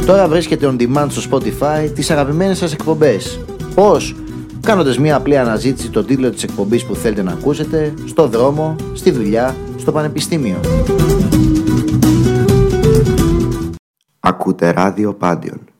Τώρα βρίσκεται on demand στο Spotify τις αγαπημένες σας εκπομπές. Πώς? Κάνοντας μια απλή αναζήτηση τον τίτλο της εκπομπής που θέλετε να ακούσετε, στο δρόμο, στη δουλειά, στο πανεπιστήμιο. Ακούτε ράδιο Πάντιον.